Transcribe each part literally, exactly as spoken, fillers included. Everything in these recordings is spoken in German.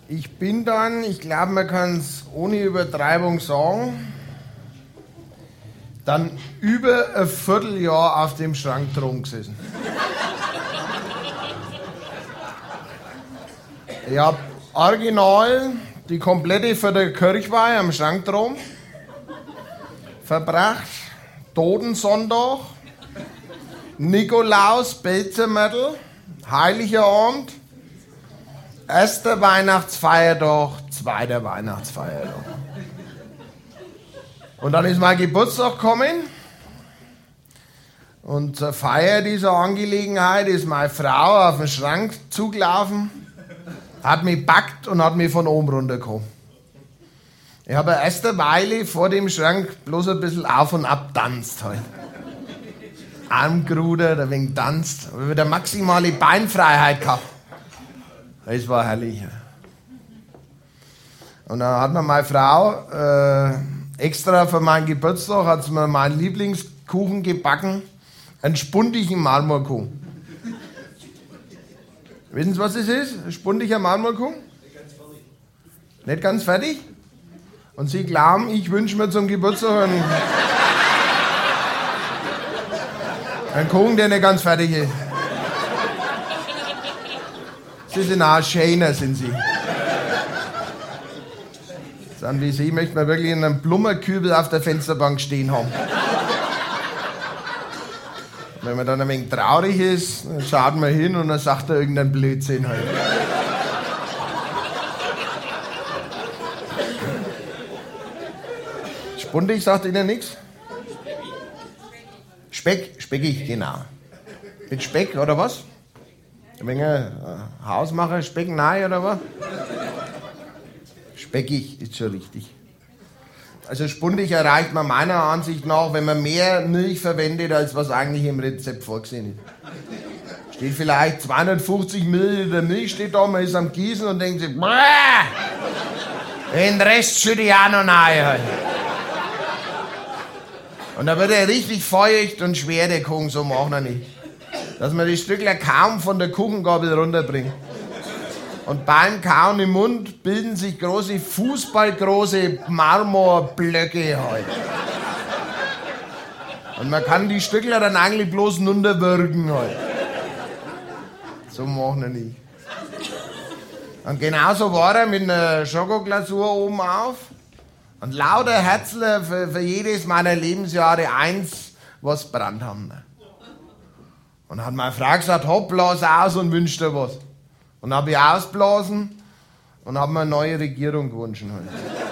Ich bin dann, ich glaube, man kann es ohne Übertreibung sagen, dann über ein Vierteljahr auf dem Schrank drum gesessen. Ich hab original die komplette Viertelkirchweih am Schrank drum verbracht, Totensonntag, Nikolaus, Belzermädel, Heiliger Abend, erster Weihnachtsfeiertag, zweiter Weihnachtsfeiertag. Und dann ist mein Geburtstag gekommen und zur Feier dieser Angelegenheit ist meine Frau auf den Schrank zugelaufen, hat mich packt und hat mich von oben runtergekommen. Ich habe erst eine Weile vor dem Schrank bloß ein bisschen auf und ab tanzt halt. Armgruder, ein wenig tanzt, aber wieder maximale Beinfreiheit gehabt. Das war herrlich. Und dann hat mir meine Frau äh, extra für meinen Geburtstag hat sie mir meinen Lieblingskuchen gebacken, einen spundigen Marmorkuchen. Wissen Sie, was das ist? Ein spundiger Marmorkuchen? Nicht ganz fertig. Nicht ganz fertig? Und Sie glauben, ich wünsche mir zum Geburtstag einen, einen Kuchen, der nicht ganz fertig ist. Sie sind auch schöner, sind Sie. Dann wie Sie möchte man wirklich einen Blumenkübel auf der Fensterbank stehen haben. Wenn man dann ein wenig traurig ist, dann schaut man hin und dann sagt er irgendeinen Blödsinn halt. Spundig sagt Ihnen nichts? Speck, speckig, genau. Mit Speck oder was? Ein wenig äh, Hausmacher, Speck, nein oder was? Speckig ist schon richtig. Also spundig erreicht man meiner Ansicht nach, wenn man mehr Milch verwendet, als was eigentlich im Rezept vorgesehen ist. Steht vielleicht zweihundertfünfzig Milliliter Milch steht da, man ist am Gießen und denkt sich, Bäh! Den Rest schütte ich auch noch rein. Und da wird er richtig feucht und schwer, der Kuchen, so machen wir nicht. Dass man die Stückler kaum von der Kuchengabel runterbringt. Und beim Kauen im Mund bilden sich große, fußballgroße Marmorblöcke halt. Und man kann die Stückler dann eigentlich bloß runterwürgen halt. So machen wir nicht. Und genauso war er mit einer Schokoglasur oben auf. Und lauter Herzler für, für jedes meiner Lebensjahre eins, was brannt haben. Und dann hat meine Frau gesagt, hopp, blas aus und wünsch dir was. Und habe ich ausblasen und habe mir eine neue Regierung gewünscht. Halt.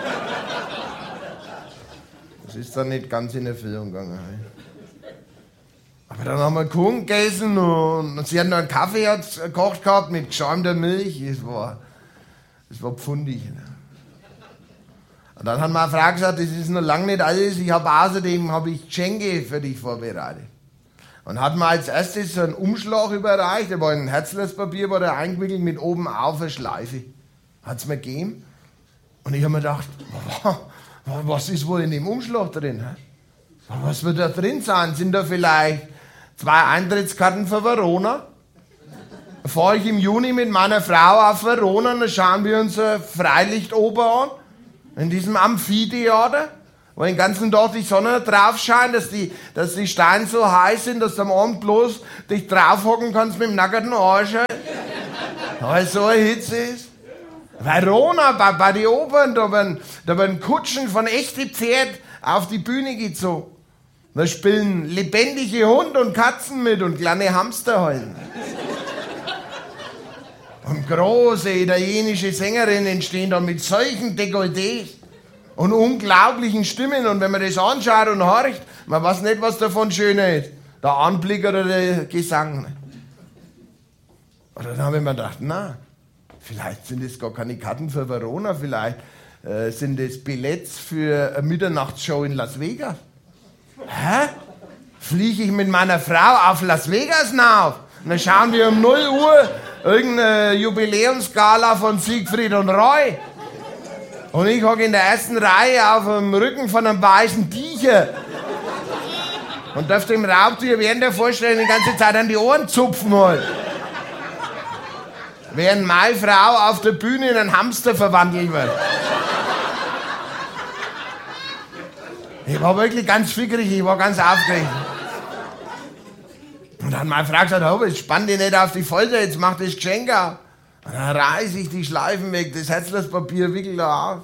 Das ist dann nicht ganz in Erfüllung gegangen. Halt. Aber dann haben wir Kuchen gegessen und sie hat noch einen Kaffee gekocht gehabt mit geschäumter Milch. Das war, das war pfundig. Und dann hat meine Frau gesagt, das ist noch lange nicht alles. Ich habe außerdem habe ich Geschenke für dich vorbereitet. Und hat mir als erstes so einen Umschlag überreicht, da war ein Herzlerspapier, war da eingewickelt mit oben auf eine Schleife. Hat's mir gegeben. Und ich habe mir gedacht, was ist wohl in dem Umschlag drin? Was wird da drin sein? Sind da vielleicht zwei Eintrittskarten für Verona? Da fahre ich im Juni mit meiner Frau auf Verona und dann schauen wir uns eine Freilichtoper an, in diesem Amphitheater. Wo den ganzen Tag die Sonne drauf scheint, dass die, dass die Steine so heiß sind, dass du am Abend bloß dich draufhocken kannst mit dem nackten Arsch. Weil so eine Hitze ist. Verona, bei, bei den Opern, da werden, da werden Kutschen von echten Pferd auf die Bühne gezogen. Da spielen lebendige Hunde und Katzen mit und kleine Hamster halt. Und große italienische Sängerinnen stehen da mit solchen Dekolletés. Und unglaublichen Stimmen. Und wenn man das anschaut und horcht, man weiß nicht, was davon schöner ist. Der Anblick oder der Gesang. Und dann habe ich mir gedacht, na, vielleicht sind das gar keine Karten für Verona, vielleicht äh, sind das Billets für eine Mitternachtsshow in Las Vegas. Hä? Fliege ich mit meiner Frau auf Las Vegas nach? Und dann schauen wir um null Uhr irgendeine Jubiläumsgala von Siegfried und Roy. Und ich hocke in der ersten Reihe auf dem Rücken von einem weißen Tiger. Und darf dem Raubtier während der Vorstellung die ganze Zeit an die Ohren zupfen halt. während meine Frau auf der Bühne in einen Hamster verwandelt wird. Ich war wirklich ganz fickerig, ich war ganz aufgeregt. Und dann hat meine Frau gesagt, oh, jetzt spann dich nicht auf die Folter, jetzt mach das Geschenk auf. Und dann reiß ich die Schleifen weg, das Herzlespapier wickel da auf.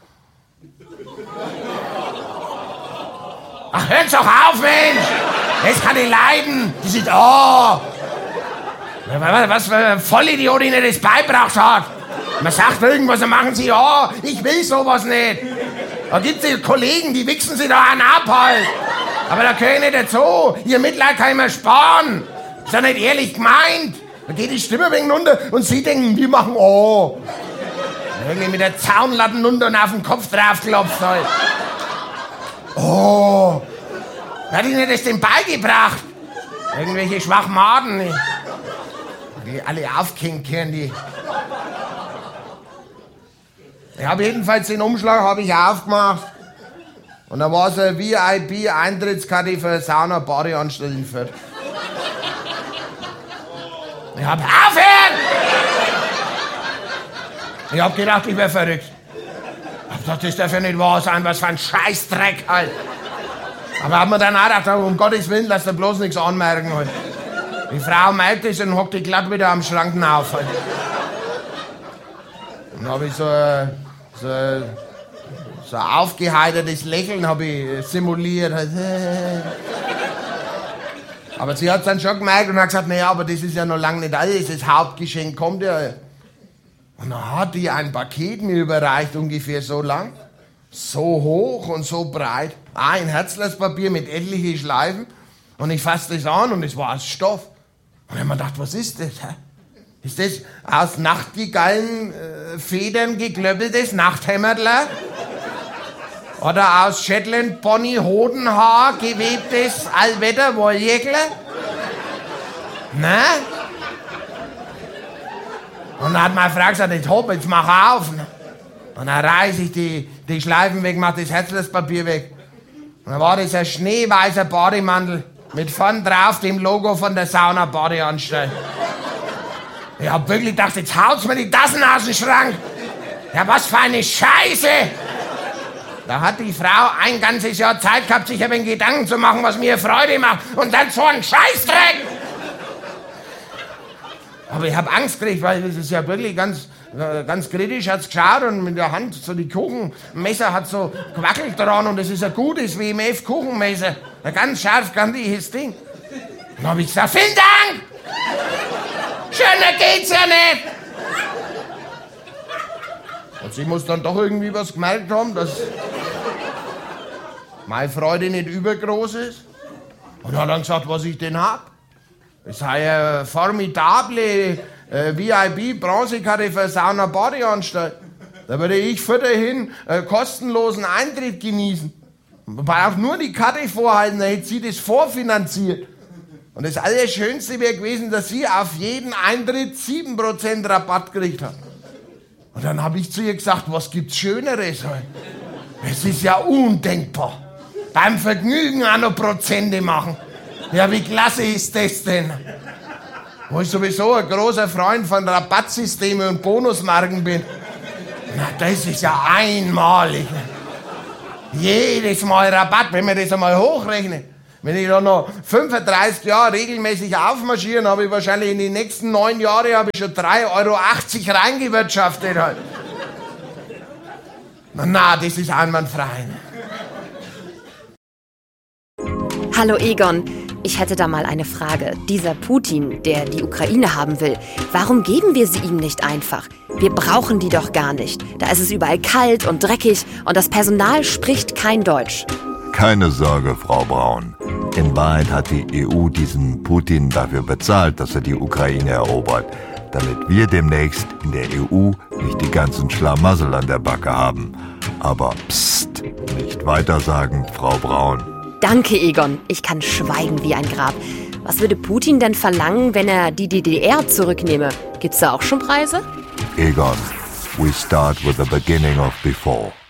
Ach, hört's doch auf, Mensch! Das kann ich leiden! Die sind, oh! Was für ein Vollidiot, der das beibracht hat! Man sagt irgendwas, dann machen sie, oh, ich will sowas nicht! Da gibt's die Kollegen, die wichsen sie da an ab halt! Aber da gehöre ich nicht dazu! Ihr Mitleid kann ich mir sparen! Ist doch nicht ehrlich gemeint! Da geht die Stimme wegen runter und sie denken, wir machen, oh! Irgendwie mit der Zaunlatten runter und auf den Kopf draufklopft halt. Oh! Wer hat Ihnen das denn beigebracht? Irgendwelche Schwachmaten, die, die alle aufgehängt können, die. Ich habe jedenfalls den Umschlag habe ich aufgemacht und da war so eine V I P-Eintrittskarte für Sauna-Badeanstalt in Fürth. Ich hab aufhören! Ich hab gedacht, ich wär verrückt. Ich hab gedacht, das darf ja nicht wahr sein, was für ein Scheißdreck halt. Aber hab mir dann auch gedacht, um Gottes Willen, lass dir bloß nichts anmerken halt. Die Frau merkt es und hockt die glatt wieder am Schranken auf halt. Dann hab ich so ein so, so ein aufgeheitertes Lächeln hab ich simuliert halt. Aber sie hat dann schon gemerkt und hat gesagt, naja, aber das ist ja noch lange nicht alles, das Hauptgeschenk kommt ja. Und dann hat die ein Paket mir überreicht, ungefähr so lang, so hoch und so breit. Ah, ein Herzlespapier mit etlichen Schleifen. Und ich fasse das an und es war aus Stoff. Und ich hab mir gedacht, was ist das? Hä? Ist das aus nachtigallen äh, Federn geklöppeltes Nachthämmertler? Oder aus Shetland Pony Hodenhaar gewebtes Allwetter Wolljäckler? Ne? Und dann hat meine Frau gesagt, jetzt hopp, jetzt mach auf. Und dann reiß ich die, die Schleifen weg, mach das Herzlespapier weg. Und dann war das ein schneeweißer Bademantel mit vorn drauf dem Logo von der Sauna-Badeanstalt. Ich hab wirklich gedacht, jetzt haut's mir die Tassen aus dem Schrank. Ja, was für eine Scheiße! Da hat die Frau ein ganzes Jahr Zeit gehabt, sich ein wenig Gedanken zu machen, was mir Freude macht. Und dann so ein Scheißdreck! Aber ich hab Angst gekriegt, weil das ist ja wirklich ganz, ganz kritisch, hat's geschaut und mit der Hand so die Kuchenmesser hat so gewackelt dran und das ist ein gutes W M F-Kuchenmesser. Ein ganz scharf, kantiges Ding. Dann hab ich gesagt, vielen Dank! Schöner geht's ja nicht! Und sie muss dann doch irgendwie was gemerkt haben, dass meine Freude nicht übergroß ist. Und hat dann gesagt, was ich denn hab. Es sei eine formidable äh, V I P-Bronzekarte für Sauna-Badeanstalt. Da würde ich vorhin äh, kostenlosen Eintritt genießen. Man braucht nur die Karte vorhalten, dann hätte sie das vorfinanziert. Und das Allerschönste wäre gewesen, dass sie auf jeden Eintritt sieben Prozent Rabatt gekriegt hat. Und dann habe ich zu ihr gesagt, was gibt's Schöneres? Es ist ja undenkbar. Beim Vergnügen auch noch Prozente machen. Ja, wie klasse ist das denn? Wo ich sowieso ein großer Freund von Rabattsystemen und Bonusmarken bin. Na, das ist ja einmalig. Jedes Mal Rabatt, wenn man das einmal hochrechnet. Wenn ich da noch fünfunddreißig Jahre regelmäßig aufmarschiere, habe ich wahrscheinlich in den nächsten neun Jahren habe ich schon drei Euro achtzig reingewirtschaftet. Halt. Na, na, das ist einwandfrei. Hallo Egon, ich hätte da mal eine Frage. Dieser Putin, der die Ukraine haben will, warum geben wir sie ihm nicht einfach? Wir brauchen die doch gar nicht. Da ist es überall kalt und dreckig und das Personal spricht kein Deutsch. Keine Sorge, Frau Braun. In Wahrheit hat die E U diesen Putin dafür bezahlt, dass er die Ukraine erobert, damit wir demnächst in der E U nicht die ganzen Schlamassel an der Backe haben. Aber psst, nicht weitersagen, Frau Braun. Danke, Egon. Ich kann schweigen wie ein Grab. Was würde Putin denn verlangen, wenn er die D D R zurücknehme? Gibt's da auch schon Preise? Egon, we start with the beginning of before.